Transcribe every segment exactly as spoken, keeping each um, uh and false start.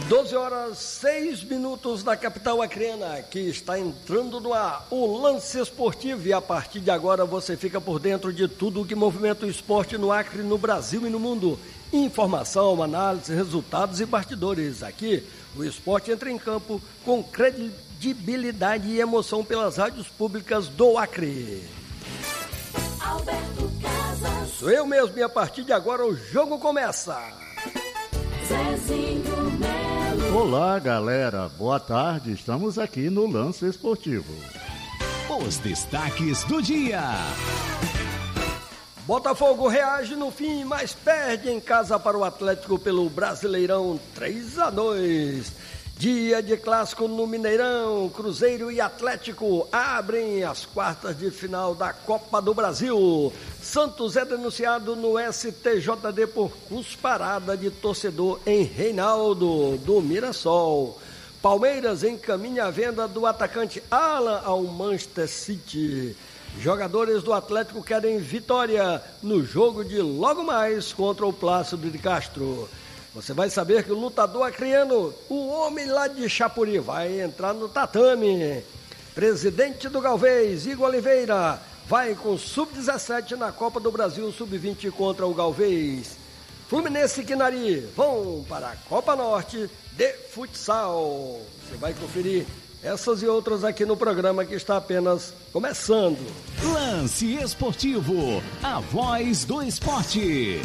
doze horas, seis minutos da capital acreana, que está entrando no ar o Lance Esportivo, e a partir de agora você fica por dentro de tudo que movimenta o esporte no Acre, no Brasil e no mundo. Informação, análise, resultados e bastidores. Aqui, o esporte entra em campo com credibilidade e emoção pelas rádios públicas do Acre. Alberto Casas. Sou eu mesmo, e a partir de agora o jogo começa. Zezinho Melo. Olá, galera. Boa tarde. Estamos aqui no Lance Esportivo. Os destaques do dia. Botafogo reage no fim, mas perde em casa para o Atlético pelo Brasileirão três a dois. Dia de clássico no Mineirão, Cruzeiro e Atlético abrem as quartas de final da Copa do Brasil. Santos é denunciado no S T J D por cusparada de torcedor em Reinaldo, do Mirassol. Palmeiras encaminha a venda do atacante Alan ao Manchester City. Jogadores do Atlético querem vitória no jogo de logo mais contra o Plácido de Castro. Você vai saber que o lutador acreano, o homem lá de Chapuri, vai entrar no tatame. Presidente do Galvez, Igor Oliveira, vai com sub dezessete na Copa do Brasil sub vinte contra o Galvez. Fluminense e Quinari vão para a Copa Norte de futsal. Você vai conferir essas e outras aqui no programa que está apenas começando. Lance Esportivo, a voz do esporte.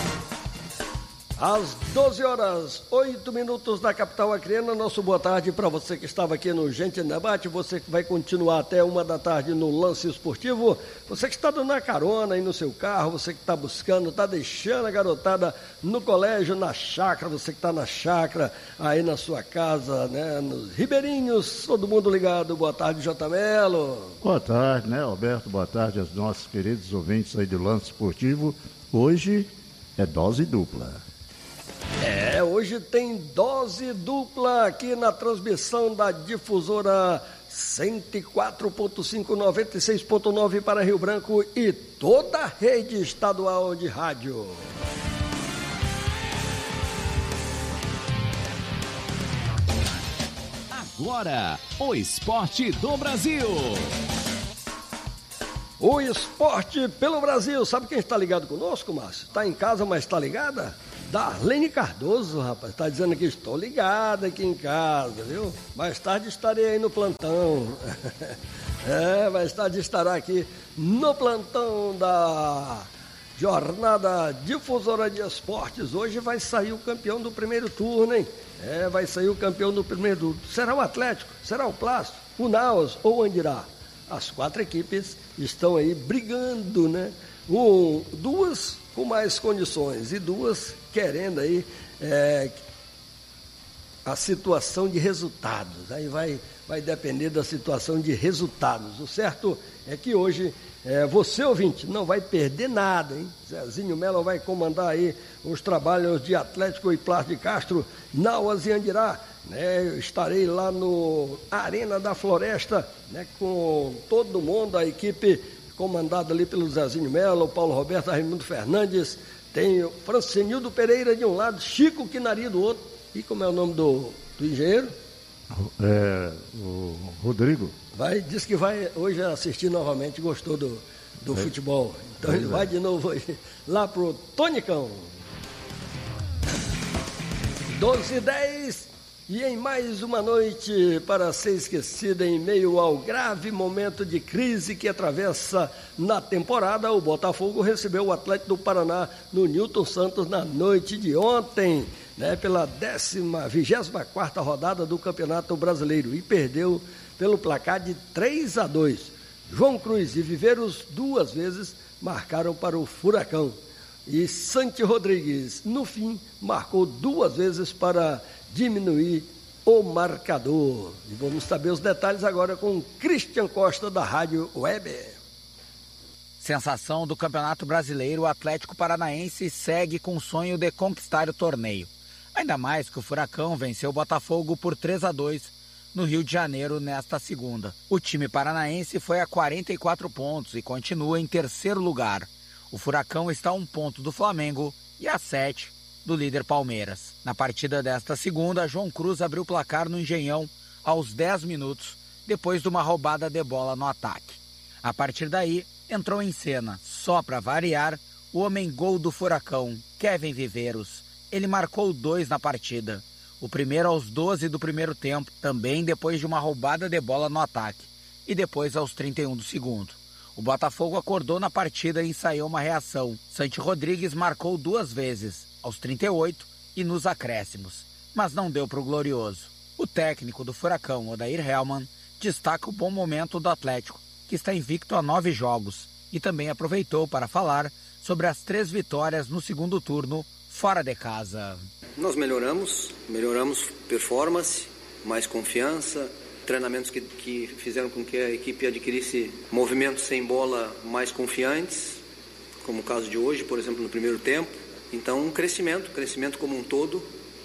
Às doze horas, oito minutos da capital acreana, nosso boa tarde para você que estava aqui no Gente em Debate, você que vai continuar até uma da tarde no Lance Esportivo, você que está dando a carona aí no seu carro, você que está buscando, está deixando a garotada no colégio, na chácara, você que está na chácara, aí na sua casa, né, nos ribeirinhos, todo mundo ligado. Boa tarde, J. Melo. Boa tarde, né, Alberto? Boa tarde aos nossos queridos ouvintes aí do Lance Esportivo. Hoje é dose dupla. É, hoje tem dose dupla aqui na transmissão da difusora cento e quatro ponto cinco, noventa e seis ponto nove para Rio Branco e toda a rede estadual de rádio. Agora, o esporte do Brasil. O esporte pelo Brasil. Sabe quem está ligado conosco, Márcio? Está em casa, mas está ligada? Darlene Cardoso, rapaz, está dizendo que estou ligado aqui em casa, viu? Mais tarde estarei aí no plantão. É, mais tarde estará aqui no plantão da Jornada Difusora de Esportes. Hoje vai sair o campeão do primeiro turno, hein? É, vai sair o campeão do primeiro turno. Será o Atlético? Será o Plástico? O Naus ou o Andirá? As quatro equipes estão aí brigando, né? Um, duas com mais condições e duas querendo aí é, a situação de resultados. Aí vai, vai depender da situação de resultados. O certo é que hoje é, você, ouvinte, não vai perder nada, hein? Zezinho Melo vai comandar aí os trabalhos de Atlético e Plástico de Castro, Nauas e Andirá. Né, eu estarei lá no Arena da Floresta, né, com todo mundo, a equipe comandada ali pelo Zezinho Melo, Paulo Roberto, Raimundo Fernandes, tem o Francenildo Pereira de um lado, Chico Quinari do outro, e como é o nome do, do engenheiro? É, o Rodrigo. Vai, disse que vai hoje assistir novamente, gostou do, do é. futebol, então é. ele vai de novo hoje lá pro Tonicão. doze e dez. E em mais uma noite para ser esquecida em meio ao grave momento de crise que atravessa na temporada, o Botafogo recebeu o Atlético do Paraná no Newton Santos na noite de ontem, né, pela décima, vigésima quarta rodada do Campeonato Brasileiro, e perdeu pelo placar de três a dois. João Cruz e Viveiros duas vezes marcaram para o Furacão. E Santi Rodrigues, no fim, marcou duas vezes para diminuir o marcador. E vamos saber os detalhes agora com Christian Costa, da Rádio Web. Sensação do Campeonato Brasileiro, o Atlético Paranaense segue com o sonho de conquistar o torneio. Ainda mais que o Furacão venceu o Botafogo por três a dois no Rio de Janeiro nesta segunda. O time paranaense foi a quarenta e quatro pontos e continua em terceiro lugar. O Furacão está a um ponto do Flamengo e a sete do líder Palmeiras. Na partida desta segunda, João Cruz abriu o placar no Engenhão aos dez minutos, depois de uma roubada de bola no ataque. A partir daí, entrou em cena, só para variar, o homem-gol do Furacão, Kevin Viveiros. Ele marcou dois na partida. O primeiro aos doze do primeiro tempo, também depois de uma roubada de bola no ataque, e depois aos trinta e um do segundo. O Botafogo acordou na partida e ensaiou uma reação. Santi Rodrigues marcou duas vezes, aos trinta e oito e nos acréscimos, mas não deu para o Glorioso. O técnico do Furacão, Odair Hellmann, destaca o bom momento do Atlético, que está invicto a nove jogos, e também aproveitou para falar sobre as três vitórias no segundo turno, fora de casa. Nós melhoramos, melhoramos performance, mais confiança, treinamentos que, que fizeram com que a equipe adquirisse movimentos sem bola mais confiantes, como o caso de hoje, por exemplo, no primeiro tempo. Então, um crescimento, crescimento como um todo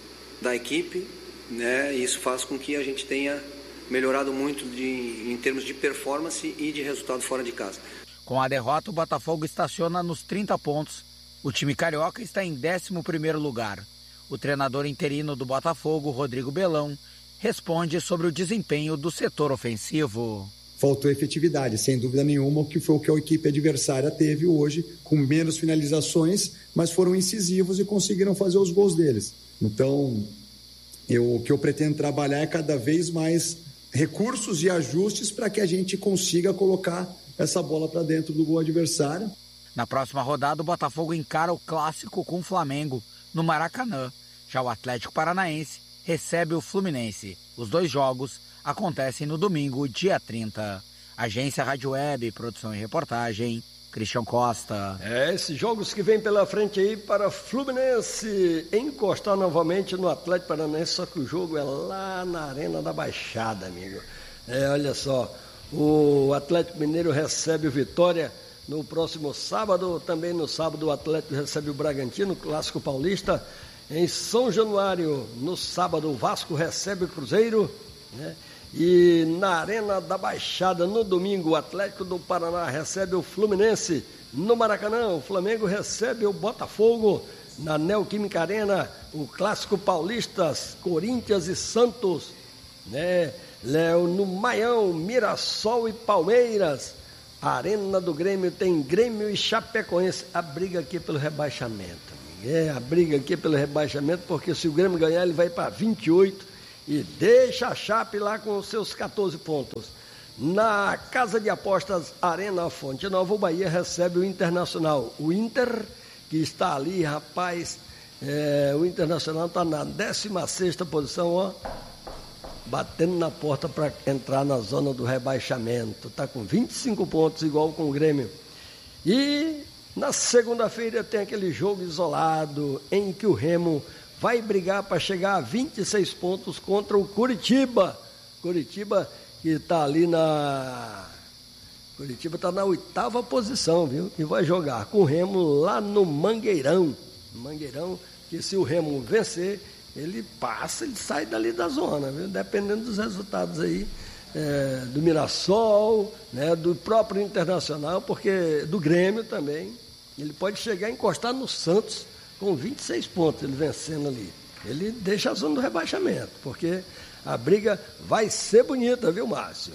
da equipe, né? E isso faz com que a gente tenha melhorado muito de, em termos de performance e de resultado fora de casa. Com a derrota, o Botafogo estaciona nos trinta pontos. O time carioca está em décimo primeiro lugar. O treinador interino do Botafogo, Rodrigo Belão, responde sobre o desempenho do setor ofensivo. Faltou efetividade, sem dúvida nenhuma, que foi o que a equipe adversária teve hoje, com menos finalizações, mas foram incisivos e conseguiram fazer os gols deles. Então, eu, o que eu pretendo trabalhar é cada vez mais recursos e ajustes para que a gente consiga colocar essa bola para dentro do gol adversário. Na próxima rodada, o Botafogo encara o clássico com o Flamengo, no Maracanã. Já o Atlético Paranaense recebe o Fluminense. Os dois jogos acontecem no domingo, dia trinta. Agência Rádio Web, produção e reportagem, Cristian Costa. É, esses jogos que vem pela frente aí para Fluminense encostar novamente no Atlético Paranaense, só que o jogo é lá na Arena da Baixada, amigo. É, olha só, o Atlético Mineiro recebe o Vitória no próximo sábado. Também no sábado o Atlético recebe o Bragantino, Clássico Paulista. Em São Januário, no sábado, o Vasco recebe o Cruzeiro, né? E na Arena da Baixada, no domingo, o Atlético do Paraná recebe o Fluminense. No Maracanã, o Flamengo recebe o Botafogo. Na Neoquímica Arena, o Clássico Paulista, Corinthians e Santos, né? No Maião, Mirassol e Palmeiras. A Arena do Grêmio tem Grêmio e Chapecoense. A briga aqui pelo rebaixamento. É, a briga aqui pelo rebaixamento, porque se o Grêmio ganhar, ele vai para vinte e oito e deixa a Chape lá com os seus catorze pontos. Na Casa de Apostas Arena Fonte Nova, o Bahia recebe o Internacional. O Inter, que está ali, rapaz, é, o Internacional está na décima sexta posição, ó, batendo na porta para entrar na zona do rebaixamento. Está com vinte e cinco pontos, igual com o Grêmio. E na segunda-feira tem aquele jogo isolado em que o Remo vai brigar para chegar a vinte e seis pontos contra o Curitiba. Curitiba que está ali na... Curitiba está na oitava posição, viu? E vai jogar com o Remo lá no Mangueirão. Mangueirão, que se o Remo vencer, ele passa, ele sai dali da zona, viu? Dependendo dos resultados aí. É, do Mirassol, né, do próprio Internacional, porque do Grêmio também, ele pode chegar a encostar no Santos com vinte e seis pontos, ele vencendo ali. Ele deixa a zona do rebaixamento, porque a briga vai ser bonita, viu, Márcio?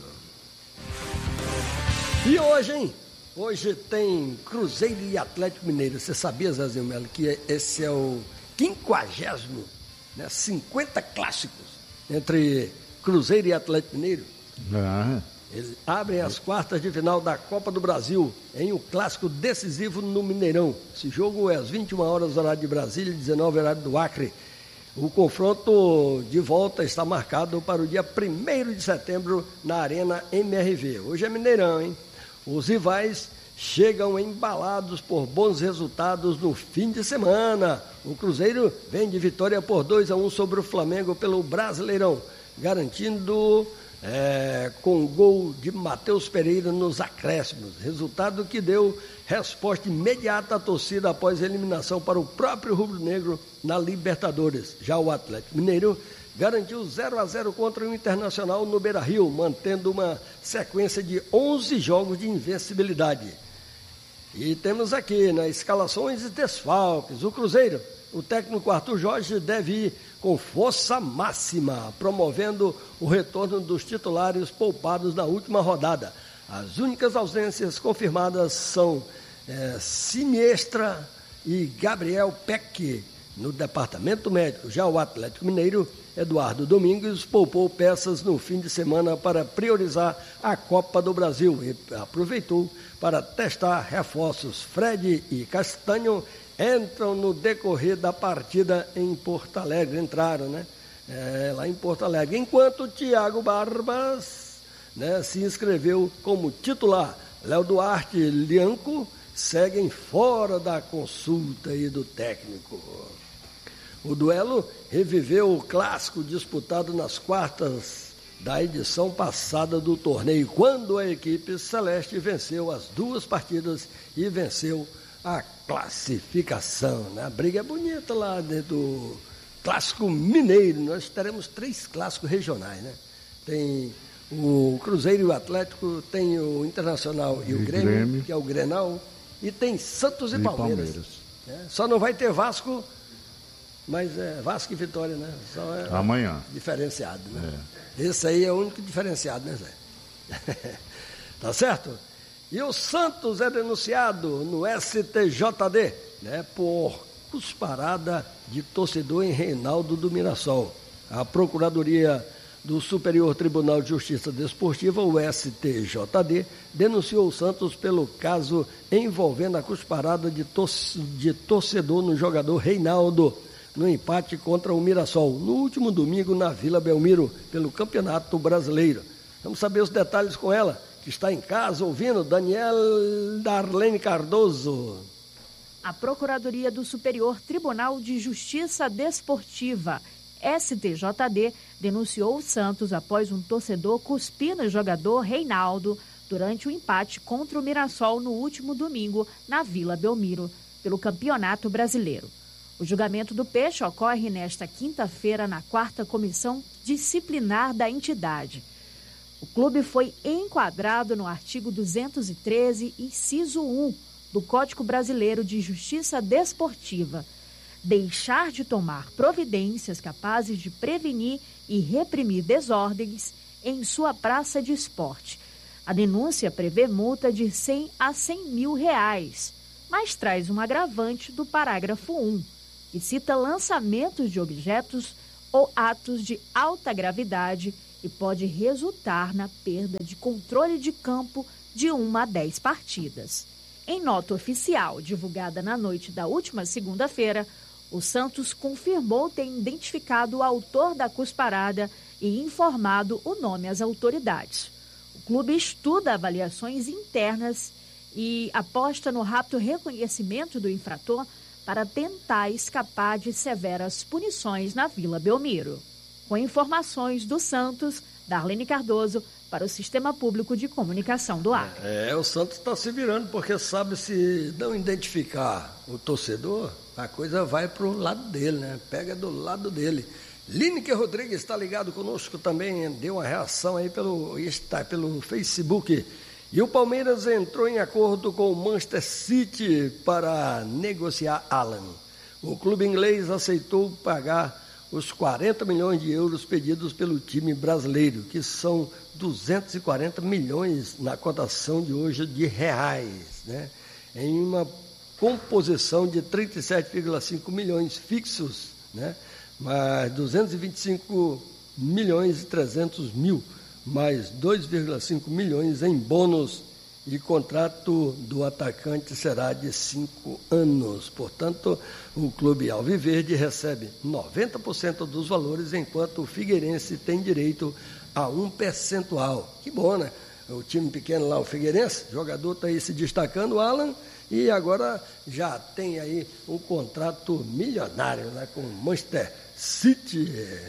E hoje, hein? Hoje tem Cruzeiro e Atlético Mineiro. Você sabia, Zezinho Melo, que esse é o quinquagésimo, né, cinquenta clássicos entre Cruzeiro e Atlético Mineiro? Ah. Eles abrem as quartas de final da Copa do Brasil em um clássico decisivo no Mineirão. Esse jogo é às vinte e uma horas, horário de Brasília, dezenove horário do Acre. O confronto de volta está marcado para o dia primeiro de setembro na Arena M R V. Hoje é Mineirão, hein? Os rivais chegam embalados por bons resultados no fim de semana. O Cruzeiro vem de vitória por dois a um sobre o Flamengo pelo Brasileirão, garantindo é, com gol de Matheus Pereira nos acréscimos. Resultado que deu resposta imediata à torcida após a eliminação para o próprio rubro-negro na Libertadores. Já o Atlético Mineiro garantiu zero a zero contra o Internacional no Beira-Rio, mantendo uma sequência de onze jogos de invencibilidade. E temos aqui, nas escalações e desfalques, o Cruzeiro o técnico Arthur Jorge deve ir com força máxima, promovendo o retorno dos titulares poupados na última rodada. As únicas ausências confirmadas são é, Siniestra e Gabriel Peck no departamento médico. Já o Atlético Mineiro, Eduardo Domingos, poupou peças no fim de semana para priorizar a Copa do Brasil e aproveitou para testar reforços. Fred e Castanho entram no decorrer da partida em Porto Alegre, entraram, né? É, lá em Porto Alegre, enquanto Thiago Barbas, né, se inscreveu como titular. Léo Duarte e Lianco seguem fora da consulta aí do técnico. O duelo reviveu o clássico disputado nas quartas da edição passada do torneio, quando a equipe celeste venceu as duas partidas e venceu a classificação. Né? A briga é bonita lá dentro do Clássico Mineiro. Nós teremos três clássicos regionais, né? Tem o Cruzeiro e o Atlético, tem o Internacional e, e o Grêmio, Grêmio, que é o Grenal, e tem Santos e, e Palmeiras. Palmeiras. Né? Só não vai ter Vasco, mas é Vasco e Vitória, né? Só é amanhã. Diferenciado, né? É. Esse aí é o único diferenciado, né, Zé? Tá certo? E o Santos é denunciado no S T J D, né, por cusparada de torcedor em Reinaldo do Mirassol. A Procuradoria do Superior Tribunal de Justiça Desportiva, o S T J D, denunciou o Santos pelo caso envolvendo a cusparada de, tor- de torcedor no jogador Reinaldo, no empate contra o Mirassol, no último domingo na Vila Belmiro, pelo Campeonato Brasileiro. Vamos saber os detalhes com ela, que está em casa ouvindo, Daniel Darlene Cardoso. A Procuradoria do Superior Tribunal de Justiça Desportiva, S T J D, denunciou o Santos após um torcedor cuspir no jogador Reinaldo durante o empate contra o Mirassol no último domingo na Vila Belmiro, pelo Campeonato Brasileiro. O julgamento do Peixe ocorre nesta quinta-feira na quarta Comissão Disciplinar da entidade. O clube foi enquadrado no artigo duzentos e treze, inciso um, do Código Brasileiro de Justiça Desportiva. Deixar de tomar providências capazes de prevenir e reprimir desordens em sua praça de esporte. A denúncia prevê multa de cem a cem mil reais, mas traz um agravante do parágrafo um, que cita lançamentos de objetos ou atos de alta gravidade e pode resultar na perda de controle de campo de uma a dez partidas. Em nota oficial divulgada na noite da última segunda-feira, o Santos confirmou ter identificado o autor da cusparada e informado o nome às autoridades. O clube estuda avaliações internas e aposta no rápido reconhecimento do infrator para tentar escapar de severas punições na Vila Belmiro. Com informações do Santos, Darlene Cardoso, para o Sistema Público de Comunicação do Acre. É, o Santos está se virando, porque sabe, se não identificar o torcedor, a coisa vai para o lado dele, né? Pega do lado dele. Lineker Rodrigues está ligado conosco também, deu uma reação aí pelo, está, pelo Facebook. E o Palmeiras entrou em acordo com o Manchester City para negociar Alan. O clube inglês aceitou pagar os quarenta milhões de euros pedidos pelo time brasileiro, que são duzentos e quarenta milhões na cotação de hoje de reais, né? Em uma composição de trinta e sete vírgula cinco milhões fixos, né? Mais duzentos e vinte e cinco milhões e trezentos mil, mais dois vírgula cinco milhões em bônus, e contrato do atacante será de cinco anos. Portanto, o clube alviverde recebe noventa por cento dos valores, enquanto o Figueirense tem direito a um percentual. Que bom, né? O time pequeno lá, o Figueirense, o jogador está aí se destacando, o Alan, e agora já tem aí um contrato milionário, né, com o Manchester City.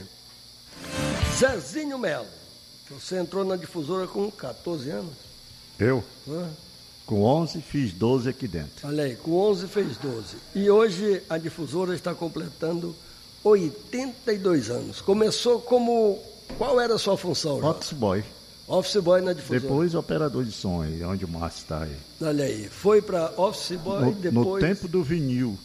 Zezinho Melo, você entrou na difusora com catorze anos? Eu? Hã? Com onze, fiz doze aqui dentro. Olha aí, com onze fez doze. E hoje a difusora está completando oitenta e dois anos. Começou como... Qual era a sua função, Jorge? Office boy. Office boy na difusora. Depois operador de som, aí, onde o Márcio está aí. Olha aí, foi para office boy, no, depois... No tempo do vinil.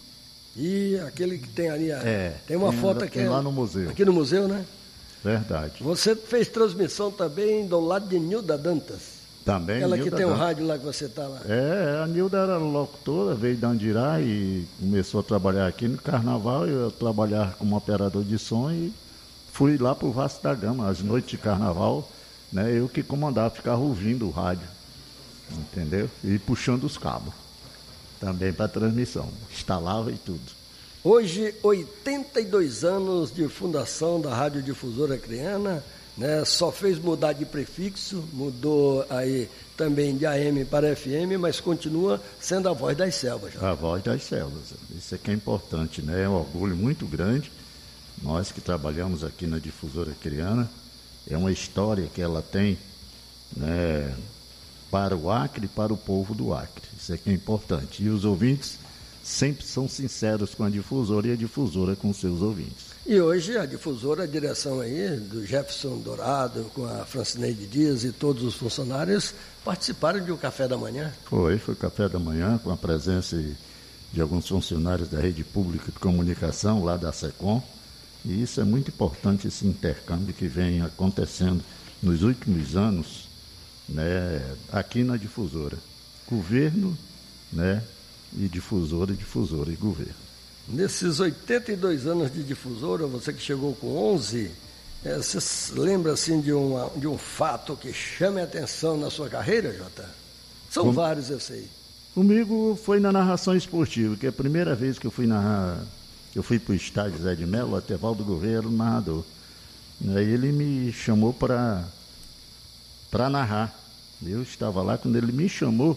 E aquele que tem ali, É, tem uma tem, foto aqui. tem lá no museu. Aqui no museu, né? Verdade. Você fez transmissão também do lado de Nilda Dantas. Também, Ela que Nilda tem um Dantas. rádio lá que você está lá. É, a Nilda era locutora, veio de Andirá e começou a trabalhar aqui no Carnaval. Eu trabalhava como operador de som e fui lá para o Vasco da Gama, às noites de Carnaval, né? Eu que comandava, ficava ouvindo o rádio, entendeu? E puxando os cabos, também para transmissão, instalava e tudo. Hoje, oitenta e dois anos de fundação da Rádio Difusora Acreana, né? Só fez mudar de prefixo, mudou aí também de A M para F M, mas continua sendo a voz das selvas. Já. A voz das selvas, isso aqui é importante, né? É um orgulho muito grande. Nós que trabalhamos aqui na Difusora Acreana, é uma história que ela tem, né, para o Acre e para o povo do Acre. Isso aqui é importante. E os ouvintes sempre são sinceros com a difusora e a difusora com seus ouvintes. E hoje a difusora, a direção aí do Jefferson Dourado, com a Francineide Dias e todos os funcionários participaram de um café da manhã. Foi, foi café da manhã com a presença de alguns funcionários da rede pública de comunicação lá da SECOM. E isso é muito importante, esse intercâmbio que vem acontecendo nos últimos anos, né, aqui na difusora. Governo, né, e difusora, difusora e governo. Nesses oitenta e dois anos de difusora, você que chegou com onze, é, você se lembra assim de, uma, de um fato que chame a atenção na sua carreira, Jota? São Com... vários, eu sei. Comigo foi na narração esportiva, que é a primeira vez que eu fui narrar, eu fui para o estádio Zé de Melo, até Valdo Gouveia, o narrador. Aí ele me chamou para para narrar. Eu estava lá, quando ele me chamou,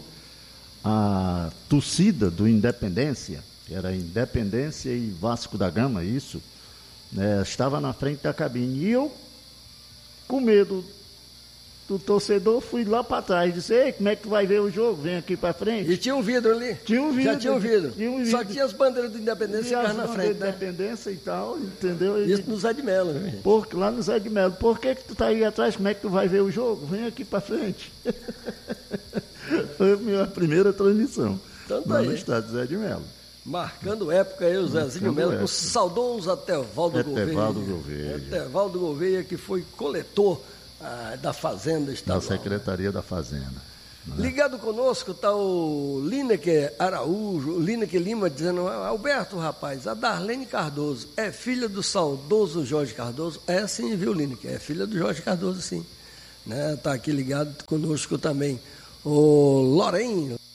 a torcida do Independência, que era Independência e Vasco da Gama, isso, né, estava na frente da cabine. E eu, com medo do torcedor, fui lá para trás, disse: ei, como é que tu vai ver o jogo? Vem aqui para frente. E tinha um vidro ali? Tinha um vidro. Já tinha um vidro. Tinha um vidro. Só tinha as bandeiras do Independência e na frente, né? Independência e tal, entendeu? Isso no Zé de Melo, né? Porque, lá no Zé de Melo. Por que que tu tá aí atrás? Como é que tu vai ver o jogo? Vem aqui para frente. Foi a minha primeira transmissão. Então tá lá aí. no estádio Zé de Melo. Marcando época aí, o Zezinho Melo, com o saudoso Etevaldo Gouveia. Etevaldo Gouveia. Etevaldo Gouveia, que foi coletor ah, da Fazenda Estadual. Da Secretaria da Fazenda. Né? Ligado conosco está o Lineker Araújo, Lineker Lima, dizendo: Alberto, rapaz, a Darlene Cardoso é filha do saudoso Jorge Cardoso? É sim, viu, Lineker? É filha do Jorge Cardoso, sim. Está, né, aqui ligado conosco também. O Lorém.